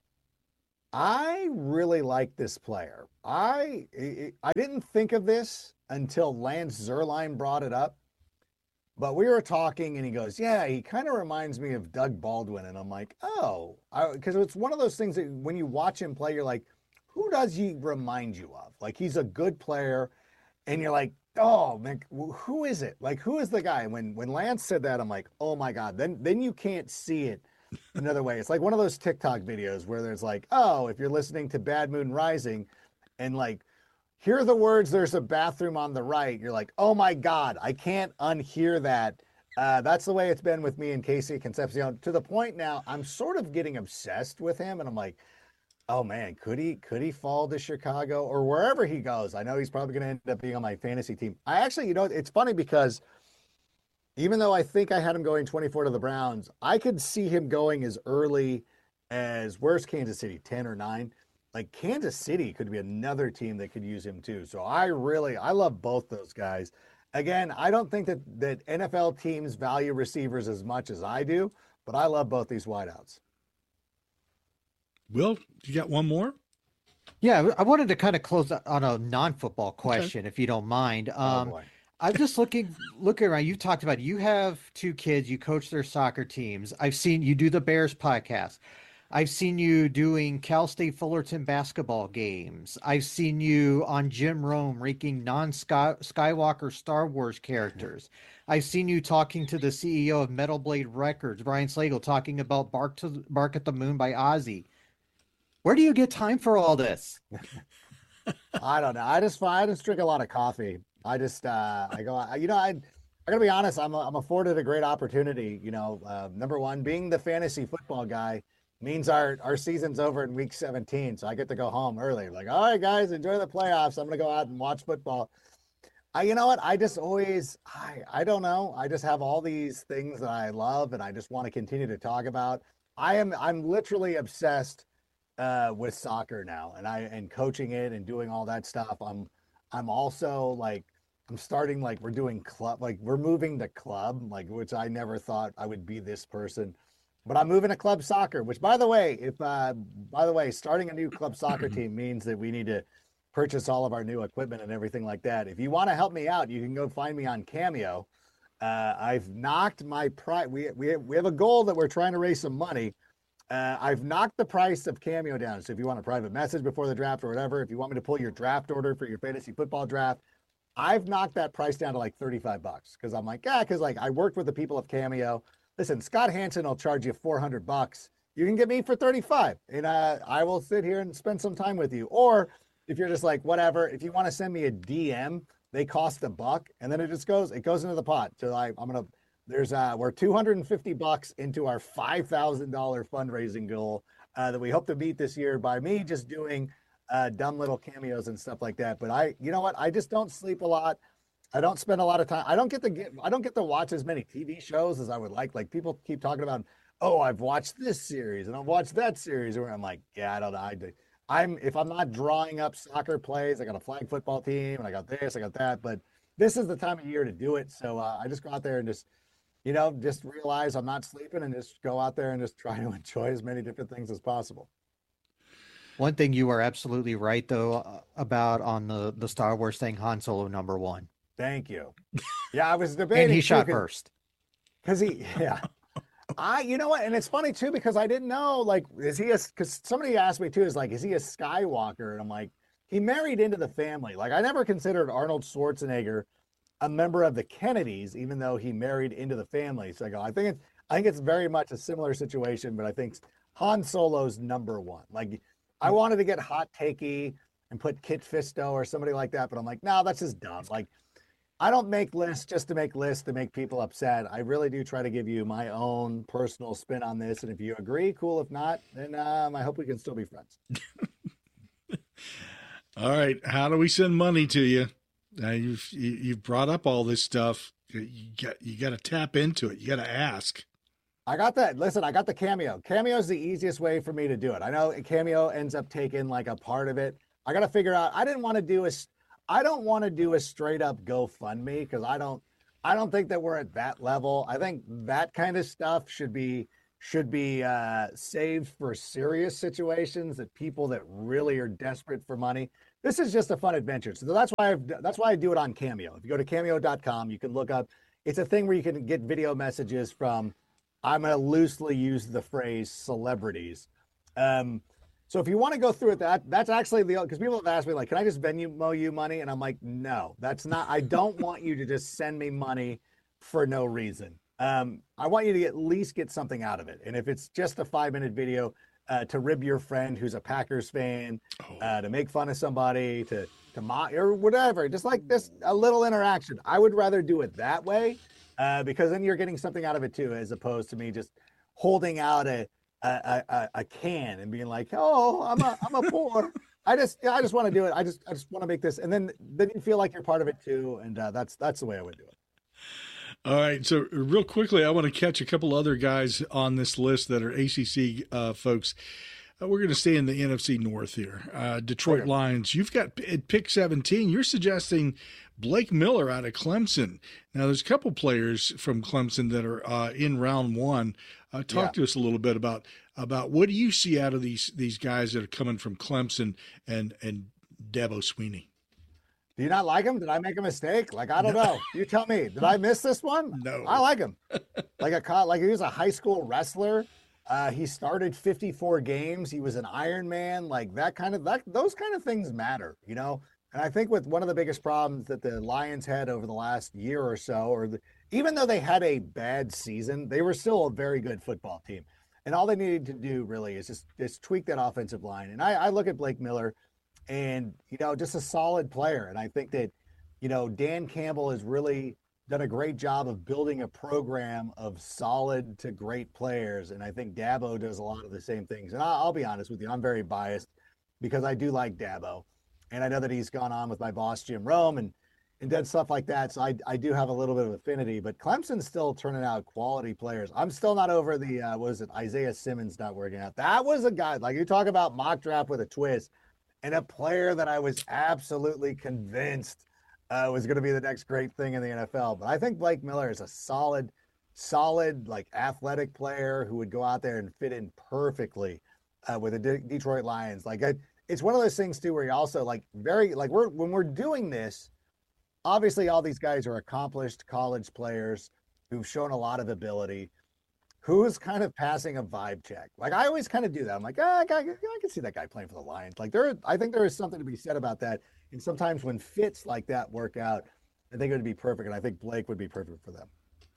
Speaker 4: I really like this player. I I didn't think of this until Lance Zierlein brought it up. But we were talking and he goes, yeah, he kind of reminds me of Doug Baldwin. And I'm like, oh, because it's one of those things that when you watch him play, you're like, who does he remind you of? Like, he's a good player. And you're like, oh, man, who is it? Like, who is the guy? And when, when Lance said that, I'm like, oh, my God. Then, then you can't see it another way. It's like one of those TikTok videos where there's like, oh, if you're listening to Bad Moon Rising and like, hear the words, there's a bathroom on the right. You're like, oh my God, I can't unhear that. Uh, that's the way it's been with me and Casey Concepcion to the point now I'm sort of getting obsessed with him. And I'm like, oh man, could he, could he fall to Chicago or wherever he goes? I know he's probably going to end up being on my fantasy team. I actually, you know, it's funny because even though I think I had him going twenty-four to the Browns, I could see him going as early as, where's Kansas City, ten or nine? Like Kansas City could be another team that could use him too. So I really, I love both those guys. Again, I don't think that, that N F L teams value receivers as much as I do, but I love both these wideouts.
Speaker 1: Will, you got one more?
Speaker 2: Yeah, I wanted to kind of close on a non-football question, okay, if you don't mind. Um,
Speaker 4: oh
Speaker 2: I'm just looking looking around. You talked about you have two kids, you coach their soccer teams. I've seen you do the Bears podcast. I've seen you doing Cal State Fullerton basketball games. I've seen you on Jim Rome ranking non-Skywalker Star Wars characters. I've seen you talking to the C E O of Metal Blade Records, Brian Slagle, talking about Bark to Bark at the Moon by Ozzy. Where do you get time for all this?
Speaker 4: I don't know. I just I just drink a lot of coffee. I just uh, I go. You know, I I gotta be honest. I'm I'm afforded a great opportunity. You know, uh, number one, being the fantasy football guy means our, our season's over in week seventeen. So I get to go home early. Like, all right, guys, enjoy the playoffs. I'm going to go out and watch football. I, you know what? I just always, I, I don't know. I just have all these things that I love and I just want to continue to talk about. I am, I'm literally obsessed uh, with soccer now and I, and coaching it and doing all that stuff. I'm, I'm also like, I'm starting, like we're doing club, like we're moving the club, like, which I never thought I would be this person. But I'm moving to club soccer, which, by the way, if uh, by the way, starting a new club soccer team means that we need to purchase all of our new equipment and everything like that. If you want to help me out, you can go find me on Cameo. Uh, I've knocked my price. We we have, we have a goal that we're trying to raise some money. Uh, I've knocked the price of Cameo down. So if you want a private message before the draft or whatever, if you want me to pull your draft order for your fantasy football draft, I've knocked that price down to like thirty-five bucks because I'm like, yeah, because like I worked with the people of Cameo. Listen, Scott Hansen will charge you four hundred bucks. You can get me for thirty-five and uh, I will sit here and spend some time with you. Or if you're just like, whatever, if you want to send me a D M, they cost a buck and then it just goes, it goes into the pot. So I, I'm going to, there's uh, we're two hundred fifty bucks into our five thousand dollars fundraising goal uh, that we hope to meet this year by me just doing uh, dumb little cameos and stuff like that. But I, you know what? I just don't sleep a lot. I don't spend a lot of time. I don't get to get, I don't get to watch as many T V shows as I would like. Like people keep talking about, oh, I've watched this series and I've watched that series. Where I'm like, yeah, I don't know. I, I'm, if I'm not drawing up soccer plays, I got a flag football team and I got this, I got that, but this is the time of year to do it. So uh, I just go out there and just, you know, just realize I'm not sleeping and just go out there and just try to enjoy as many different things as possible.
Speaker 2: One thing you are absolutely right though about on the, the Star Wars thing, Han Solo number one.
Speaker 4: Thank you. Yeah, I was debating.
Speaker 2: And he shot
Speaker 4: too,
Speaker 2: first.
Speaker 4: Because he, yeah. I, you know what? And it's funny too, because I didn't know, like, is he a, because somebody asked me too, is like, is he a Skywalker? And I'm like, he married into the family. Like, I never considered Arnold Schwarzenegger a member of the Kennedys, even though he married into the family. So I go, I think it's, I think it's very much a similar situation, but I think Han Solo's number one. Like, I wanted to get hot takey and put Kit Fisto or somebody like that, but I'm like, no, that's just dumb. Like, I don't make lists just to make lists to make people upset. I really do try to give you my own personal spin on this. And if you agree, cool. If not, then um, I hope we can still be friends.
Speaker 1: All right. How do we send money to you? Uh, you've, you, you've brought up all this stuff. You got, you got to tap into it. You got to ask.
Speaker 4: I got that. Listen, I got the Cameo. Cameo is the easiest way for me to do it. I know Cameo ends up taking like a part of it. I got to figure out. I didn't want to do a. I don't want to do a straight up GoFundMe because I don't. I don't think that we're at that level. I think that kind of stuff should be should be uh, saved for serious situations that people that really are desperate for money. This is just a fun adventure. So that's why I've, that's why I do it on Cameo. If you go to cameo dot com, you can look up. It's a thing where you can get video messages from. I'm going to loosely use the phrase celebrities. Um, so if you want to go through it, that that's actually the because people have asked me like, can I just Venmo you money? And I'm like, no, that's not. I don't want you to just send me money for no reason. Um, I want you to at least get something out of it. And if it's just a five minute video uh, to rib your friend who's a Packers fan, uh, to make fun of somebody, to to mock or whatever, just like this, a little interaction. I would rather do it that way uh, because then you're getting something out of it too, as opposed to me just holding out a a, a, a can and being like, oh, I'm a I'm a poor. I just I just want to do it. I just I just want to make this, and then then you feel like you're part of it too, and uh, that's that's the way I would do it.
Speaker 1: All right. So, real quickly, I want to catch a couple other guys on this list that are A C C uh, folks. Uh, we're going to stay in the N F C North here. Uh, Detroit okay. Lions, you've got at pick seventeen, you're suggesting Blake Miller out of Clemson. Now, there's a couple players from Clemson that are uh, in round one. Uh, talk yeah. to us a little bit about about what do you see out of these these guys that are coming from Clemson and, and Dabo Swinney?
Speaker 4: Do you not like him? Did I make a mistake? Like, I don't no. know. You tell me. Did I miss this one?
Speaker 1: No.
Speaker 4: I like him. Like a like he was a high school wrestler. Uh, he started fifty-four games. He was an Iron Man. Like that kind of that those kind of things matter, you know. And I think with one of the biggest problems that the Lions had over the last year or so, or the, even though they had a bad season, they were still a very good football team. And all they needed to do really is just just tweak that offensive line. And I, I look at Blake Miller. And, you know, just a solid player. And I think that, you know, Dan Campbell has really done a great job of building a program of solid to great players. And I think Dabo does a lot of the same things. And I'll, I'll be honest with you, I'm very biased because I do like Dabo. And I know that he's gone on with my boss, Jim Rome, and, and done stuff like that. So I, I do have a little bit of affinity. But Clemson's still turning out quality players. I'm still not over the, uh, what is it, Isaiah Simmons not working out. That was a guy, like you talk about mock draft with a twist. And a player that I was absolutely convinced uh, was going to be the next great thing in the N F L. But I think Blake Miller is a solid, solid, like athletic player who would go out there and fit in perfectly uh, with the De- Detroit Lions. Like I, it's one of those things too, where you also like very like we're when we're doing this. Obviously, all these guys are accomplished college players who've shown a lot of ability. Who's kind of passing a vibe check? Like I always kind of do that. I'm like, ah, I, I, I can see that guy playing for the Lions. Like there, I think there is something to be said about that. And sometimes when fits like that work out, I think it would be perfect. And I think Blake would be perfect for them.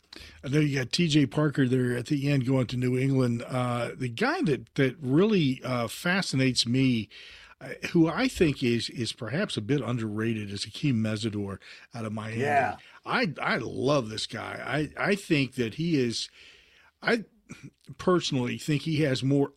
Speaker 1: I know you got T J Parker there at the end going to New England. Uh, the guy that that really uh, fascinates me, uh, who I think is is perhaps a bit underrated, is Akeem Mesidor out of Miami.
Speaker 4: Yeah,
Speaker 1: I I love this guy. I I think that he is. I personally think he has more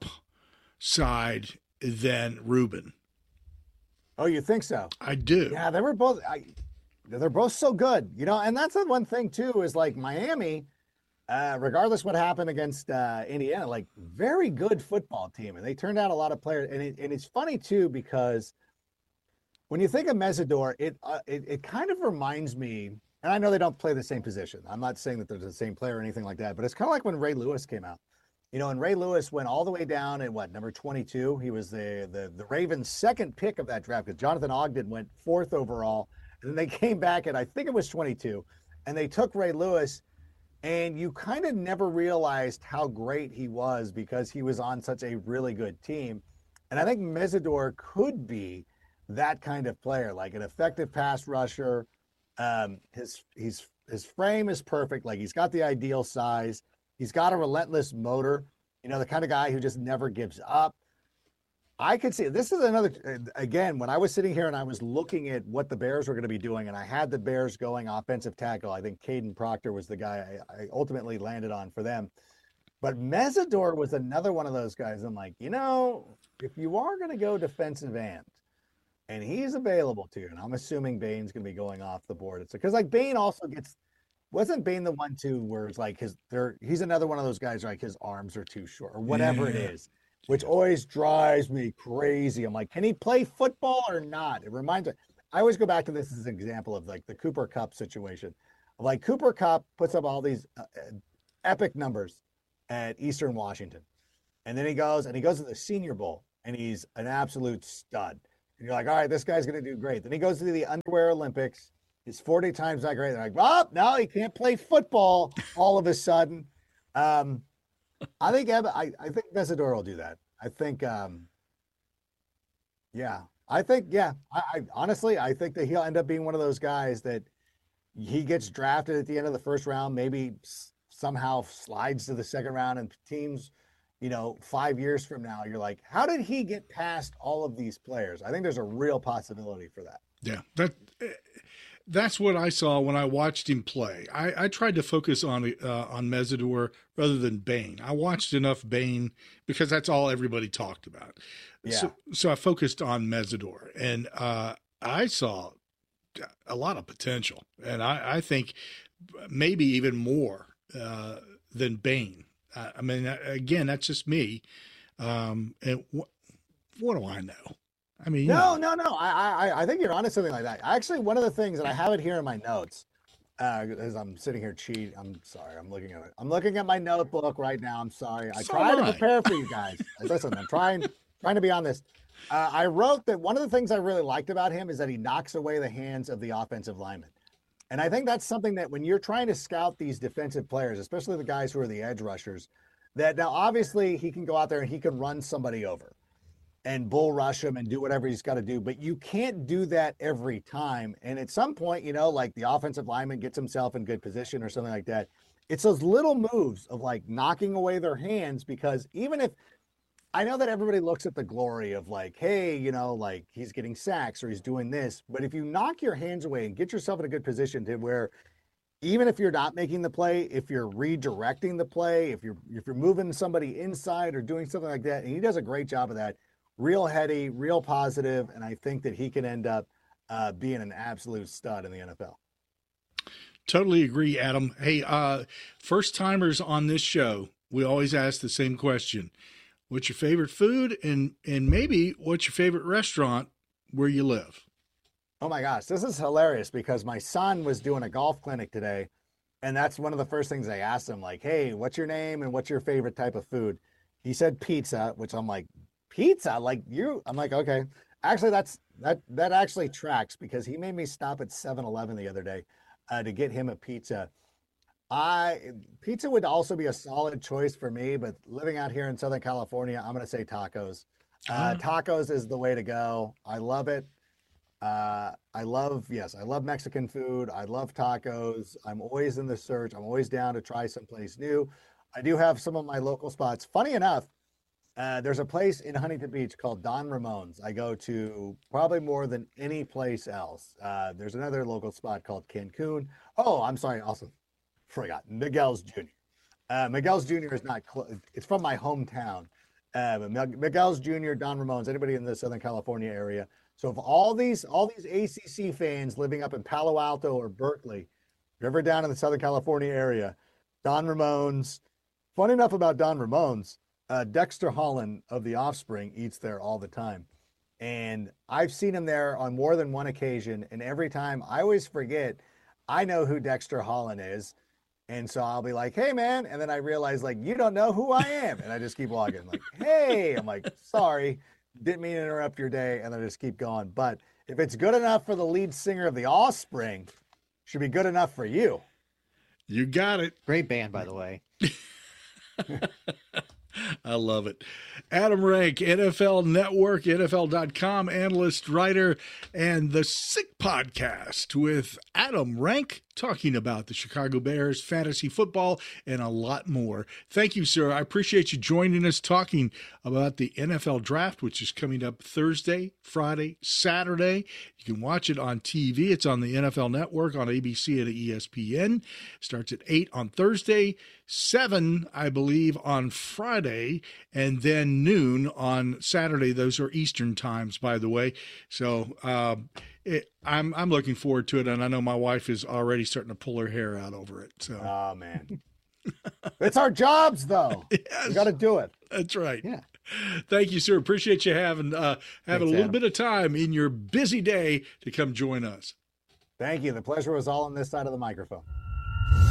Speaker 1: upside than Ruben.
Speaker 4: Oh, you think so?
Speaker 1: I do.
Speaker 4: Yeah, they were both. I, they're both so good, you know. And that's the one thing too is like Miami, uh, regardless what happened against uh, Indiana, like very good football team, and they turned out a lot of players. And it, and it's funny too because when you think of Mesidor, it uh, it it kind of reminds me. And I know they don't play the same position. I'm not saying that they're the same player or anything like that, but it's kind of like when Ray Lewis came out. You know, and Ray Lewis went all the way down at what, number twenty-two? He was the the, the Ravens' second pick of that draft because Jonathan Ogden went fourth overall. And then they came back at, I think it was twenty-two, and they took Ray Lewis. And you kind of never realized how great he was because he was on such a really good team. And I think Mesidor could be that kind of player, like an effective pass rusher. Um, his he's his frame is perfect. Like he's got the ideal size. He's got a relentless motor. You know, the kind of guy who just never gives up. I could see this is another again when I was sitting here and I was looking at what the Bears were going to be doing, and I had the Bears going offensive tackle. I think Caden Proctor was the guy I, I ultimately landed on for them. But Mesidor was another one of those guys. I'm like, you know, if you are going to go defensive end. And he's available to you. And I'm assuming Bain's going to be going off the board. It's because like Bain also gets, wasn't Bain the one too, where it's like his, there, he's another one of those guys, like his arms are too short or whatever yeah. it is. which always drives me crazy. I'm like, can he play football or not? It reminds me. I always go back to this as an example of like the Cooper Kupp situation. Like Cooper Kupp puts up all these uh, epic numbers at Eastern Washington. And then he goes and he goes to the Senior Bowl and he's an absolute stud. And you're like, all right, this guy's going to do great. Then he goes to the Underwear Olympics. He's forty times that great. They're like, well, no, he can't play football all of a sudden. Um, I think I, I think Mesidor will do that. I think, um, yeah, I think, yeah, I, I honestly, I think that he'll end up being one of those guys that he gets drafted at the end of the first round, maybe somehow slides to the second round, and teams, you know, five years from now, you're like, how did he get past all of these players? I think there's a real possibility for that.
Speaker 1: Yeah, that that's what I saw when I watched him play. I, I tried to focus on uh, on Mesidor rather than Bain. I watched enough Bain because that's all everybody talked about.
Speaker 4: Yeah.
Speaker 1: So, so I focused on Mesidor, and uh, I saw a lot of potential, and I, I think maybe even more uh, than Bain. Uh, I mean, again, that's just me. Um, and wh- what do I know? I mean,
Speaker 4: no,
Speaker 1: you know.
Speaker 4: no, no. I, I, I think you're onto something like that. Actually, one of the things, and I have it here in my notes, uh, as I'm sitting here cheating. I'm sorry. I'm looking at it. I'm looking at my notebook right now. I'm sorry. I
Speaker 1: So
Speaker 4: tried
Speaker 1: am
Speaker 4: to
Speaker 1: I.
Speaker 4: prepare for you guys. Listen, I'm trying, trying to be on this. Uh, I wrote that one of the things I really liked about him is that he knocks away the hands of the offensive lineman. And I think that's something that when you're trying to scout these defensive players, especially the guys who are the edge rushers, that now obviously he can go out there and he can run somebody over and bull rush him and do whatever he's got to do. But you can't do that every time. And at some point, you know, like the offensive lineman gets himself in good position or something like that. It's those little moves of like knocking away their hands, because even if, I know that everybody looks at the glory of like, hey, you know, like he's getting sacks or he's doing this. But if you knock your hands away and get yourself in a good position to where even if you're not making the play, if you're redirecting the play, if you're if you're moving somebody inside or doing something like that, and he does a great job of that, real heady, real positive, and I think that he can end up uh, being an absolute stud in the N F L.
Speaker 1: Totally agree, Adam. Hey, uh, first timers on this show, we always ask the same question. What's your favorite food? And, and maybe what's your favorite restaurant where you live?
Speaker 4: Oh my gosh, this is hilarious because my son was doing a golf clinic today, and that's one of the first things I asked him, like, hey, what's your name and what's your favorite type of food? He said pizza, which I'm like, pizza? Like you? I'm like, okay. Actually, that's that that actually tracks because he made me stop at seven eleven the other day uh, to get him a pizza. I pizza would also be a solid choice for me, but living out here in Southern California, I'm going to say tacos. Uh, tacos is the way to go. I love it. Uh, I love, yes, I love Mexican food. I love tacos. I'm always in the search. I'm always down to try someplace new. I do have some of my local spots. Funny enough, uh, there's a place in Huntington Beach called Don Ramon's. I go to probably more than any place else. Uh, there's another local spot called Cancun. Oh, I'm sorry. Also, forgot Miguel's Junior Uh, Miguel's Junior is not, cl- it's from my hometown. Uh, but Miguel's Junior, Don Ramon's, anybody in the Southern California area. So if all these all these A C C fans living up in Palo Alto or Berkeley, if you're ever down in the Southern California area, Don Ramon's. Funny enough about Don Ramon's, uh, Dexter Holland of The Offspring eats there all the time. And I've seen him there on more than one occasion. And every time I always forget, I know who Dexter Holland is. And so I'll be like, hey, man. And then I realize, like, you don't know who I am. And I just keep walking. I'm like, hey, I'm like, sorry. Didn't mean to interrupt your day. And then I just keep going. But if it's good enough for the lead singer of The Offspring, should be good enough for you.
Speaker 1: You got it.
Speaker 2: Great band, by the way.
Speaker 1: I love it. Adam Rank, N F L Network, N F L dot com analyst, writer, and the Sick Podcast with Adam Rank, talking about the Chicago Bears, fantasy football, and a lot more. Thank you, sir. I appreciate you joining us, talking about the N F L Draft, which is coming up Thursday, Friday, Saturday. You can watch it on T V. It's on the N F L Network, on A B C and E S P N. Starts at eight on Thursday, seven, I believe, on Friday, and then noon on Saturday. Those are Eastern times, by the way. So uh, it, I'm I'm looking forward to it, and I know my wife is already starting to pull her hair out over it. So,
Speaker 4: Oh, man. It's our jobs, though.
Speaker 1: Yes.
Speaker 4: We got to do it.
Speaker 1: That's right.
Speaker 2: Yeah.
Speaker 1: Thank you, sir. Appreciate you having uh, having
Speaker 2: Thanks,
Speaker 1: a little
Speaker 2: Adam.
Speaker 1: bit of time in your busy day to come join us.
Speaker 4: Thank you. The pleasure was all on this side of the microphone.